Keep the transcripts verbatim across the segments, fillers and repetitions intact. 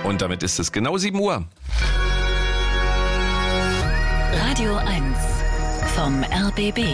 Und damit ist es genau sieben Uhr. Radio eins vom R B B.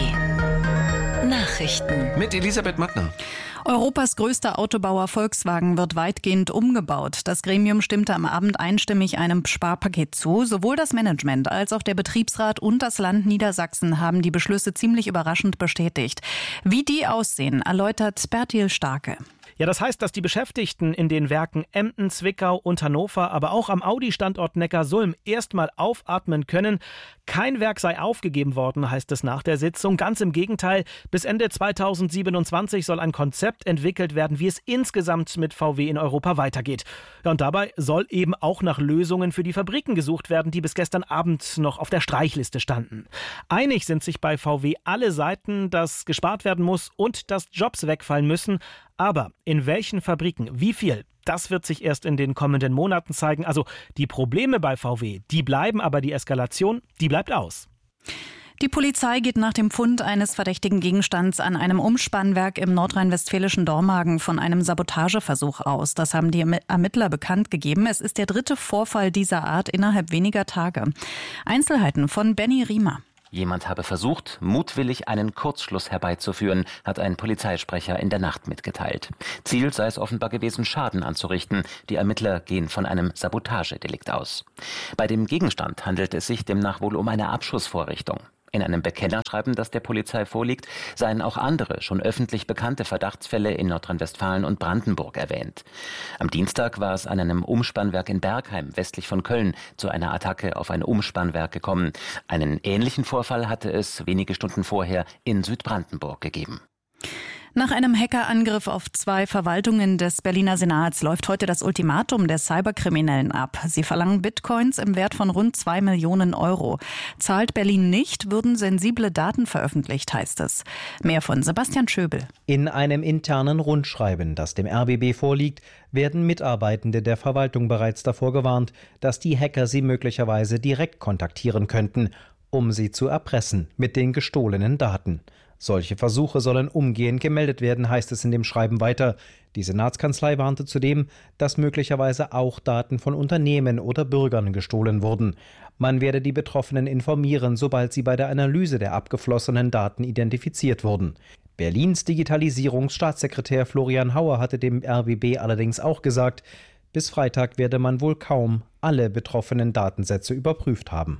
Nachrichten. Mit Elisabeth Mattner. Europas größter Autobauer Volkswagen wird weitgehend umgebaut. Das Gremium stimmte am Abend einstimmig einem Sparpaket zu. Sowohl das Management als auch der Betriebsrat und das Land Niedersachsen haben die Beschlüsse ziemlich überraschend bestätigt. Wie die aussehen, erläutert Bertil Starke. Ja, das heißt, dass die Beschäftigten in den Werken Emden, Zwickau und Hannover, aber auch am Audi-Standort Neckarsulm erstmal aufatmen können. Kein Werk sei aufgegeben worden, heißt es nach der Sitzung. Ganz im Gegenteil, bis Ende zweitausendsiebenundzwanzig soll ein Konzept entwickelt werden, wie es insgesamt mit V W in Europa weitergeht. Ja, und dabei soll eben auch nach Lösungen für die Fabriken gesucht werden, die bis gestern Abend noch auf der Streichliste standen. Einig sind sich bei V W alle Seiten, dass gespart werden muss und dass Jobs wegfallen müssen. Aber in welchen Fabriken, wie viel, das wird sich erst in den kommenden Monaten zeigen. Also die Probleme bei V W, die bleiben, aber die Eskalation, die bleibt aus. Die Polizei geht nach dem Fund eines verdächtigen Gegenstands an einem Umspannwerk im nordrhein-westfälischen Dormagen von einem Sabotageversuch aus. Das haben die Ermittler bekannt gegeben. Es ist der dritte Vorfall dieser Art innerhalb weniger Tage. Einzelheiten von Benny Riemer. Jemand habe versucht, mutwillig einen Kurzschluss herbeizuführen, hat ein Polizeisprecher in der Nacht mitgeteilt. Ziel sei es offenbar gewesen, Schaden anzurichten. Die Ermittler gehen von einem Sabotagedelikt aus. Bei dem Gegenstand handelt es sich demnach wohl um eine Abschussvorrichtung. In einem Bekennerschreiben, das der Polizei vorliegt, seien auch andere, schon öffentlich bekannte Verdachtsfälle in Nordrhein-Westfalen und Brandenburg erwähnt. Am Dienstag war es an einem Umspannwerk in Bergheim, westlich von Köln, zu einer Attacke auf ein Umspannwerk gekommen. Einen ähnlichen Vorfall hatte es wenige Stunden vorher in Südbrandenburg gegeben. Nach einem Hackerangriff auf zwei Verwaltungen des Berliner Senats läuft heute das Ultimatum der Cyberkriminellen ab. Sie verlangen Bitcoins im Wert von rund zwei Millionen Euro. Zahlt Berlin nicht, würden sensible Daten veröffentlicht, heißt es. Mehr von Sebastian Schöbel. In einem internen Rundschreiben, das dem R B B vorliegt, werden Mitarbeitende der Verwaltung bereits davor gewarnt, dass die Hacker sie möglicherweise direkt kontaktieren könnten, um sie zu erpressen mit den gestohlenen Daten. Solche Versuche sollen umgehend gemeldet werden, heißt es in dem Schreiben weiter. Die Senatskanzlei warnte zudem, dass möglicherweise auch Daten von Unternehmen oder Bürgern gestohlen wurden. Man werde die Betroffenen informieren, sobald sie bei der Analyse der abgeflossenen Daten identifiziert wurden. Berlins Digitalisierungsstaatssekretär Florian Hauer hatte dem R B B allerdings auch gesagt, bis Freitag werde man wohl kaum alle betroffenen Datensätze überprüft haben.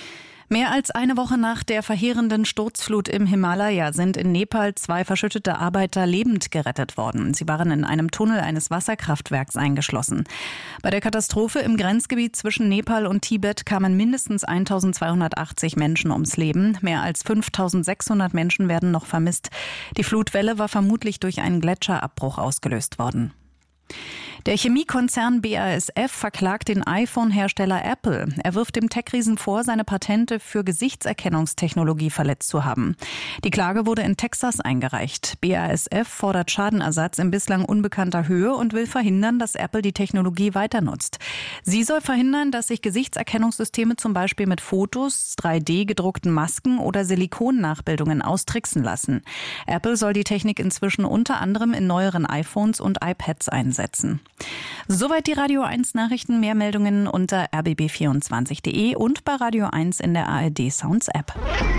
Mehr als eine Woche nach der verheerenden Sturzflut im Himalaya sind in Nepal zwei verschüttete Arbeiter lebend gerettet worden. Sie waren in einem Tunnel eines Wasserkraftwerks eingeschlossen. Bei der Katastrophe im Grenzgebiet zwischen Nepal und Tibet kamen mindestens eintausendzweihundertachtzig Menschen ums Leben. Mehr als fünftausendsechshundert Menschen werden noch vermisst. Die Flutwelle war vermutlich durch einen Gletscherabbruch ausgelöst worden. Der Chemiekonzern B A S F verklagt den iPhone-Hersteller Apple. Er wirft dem Tech-Riesen vor, seine Patente für Gesichtserkennungstechnologie verletzt zu haben. Die Klage wurde in Texas eingereicht. B A S F fordert Schadenersatz in bislang unbekannter Höhe und will verhindern, dass Apple die Technologie weiter nutzt. Sie soll verhindern, dass sich Gesichtserkennungssysteme zum Beispiel mit Fotos, drei D gedruckten Masken oder Silikonnachbildungen austricksen lassen. Apple soll die Technik inzwischen unter anderem in neueren iPhones und iPads einsetzen. Soweit die Radio eins Nachrichten. Mehr Meldungen unter r b b vierundzwanzig punkt d e und bei Radio eins in der A R D Sounds App.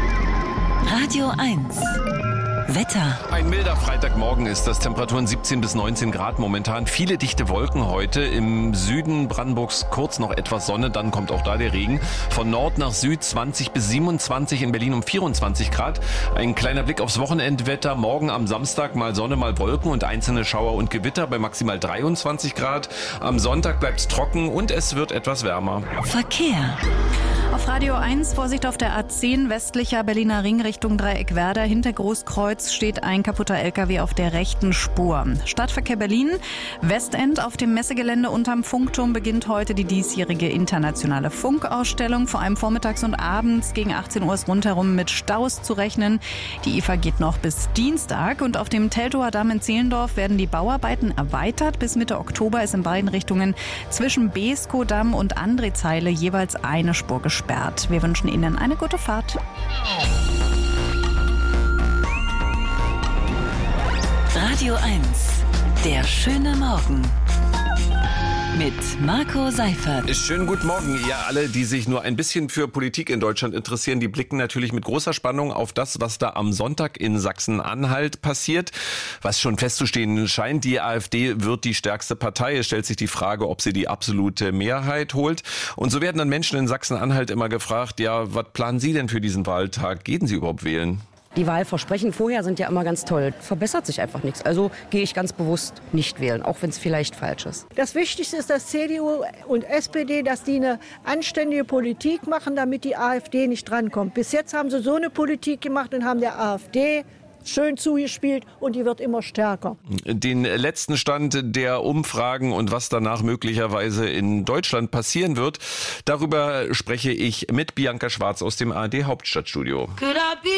Radio eins. Wetter. Ein milder Freitagmorgen ist das. Temperaturen siebzehn bis neunzehn Grad momentan. Viele dichte Wolken heute. Im Süden Brandenburgs kurz noch etwas Sonne, dann kommt auch da der Regen. Von Nord nach Süd zwanzig bis siebenundzwanzig, in Berlin um vierundzwanzig Grad. Ein kleiner Blick aufs Wochenendwetter. Morgen am Samstag mal Sonne, mal Wolken und einzelne Schauer und Gewitter bei maximal dreiundzwanzig Grad. Am Sonntag bleibt es trocken und es wird etwas wärmer. Verkehr. Auf Radio eins Vorsicht auf der A zehn westlicher Berliner Ring Richtung Dreieckwerder. Hinter Großkreuz steht ein kaputter L K W auf der rechten Spur. Stadtverkehr Berlin, Westend auf dem Messegelände unterm Funkturm beginnt heute die diesjährige internationale Funkausstellung. Vor allem vormittags und abends gegen achtzehn Uhr ist rundherum mit Staus zu rechnen. Die I F A geht noch bis Dienstag und auf dem Teltower Damm in Zehlendorf werden die Bauarbeiten erweitert. Bis Mitte Oktober ist in beiden Richtungen zwischen Beeskow-Damm und André-Zeile jeweils eine Spur gesperrt. Wir wünschen Ihnen eine gute Fahrt. Radio eins. Der schöne Morgen. Mit mit Marco Seifert. Schönen guten Morgen. Ja, alle, die sich nur ein bisschen für Politik in Deutschland interessieren, die blicken natürlich mit großer Spannung auf das, was da am Sonntag in Sachsen-Anhalt passiert. Was schon festzustehen scheint, die AfD wird die stärkste Partei. Es stellt sich die Frage, ob sie die absolute Mehrheit holt. Und so werden dann Menschen in Sachsen-Anhalt immer gefragt, ja, was planen Sie denn für diesen Wahltag? Gehen Sie überhaupt wählen? Die Wahlversprechen vorher sind ja immer ganz toll. Verbessert sich einfach nichts. Also gehe ich ganz bewusst nicht wählen, auch wenn es vielleicht falsch ist. Das Wichtigste ist, dass C D U und S P D, dass die eine anständige Politik machen, damit die AfD nicht drankommt. Bis jetzt haben sie so eine Politik gemacht und haben der AfD schön zugespielt und die wird immer stärker. Den letzten Stand der Umfragen und was danach möglicherweise in Deutschland passieren wird, darüber spreche ich mit Bianca Schwarz aus dem A R D Hauptstadtstudio.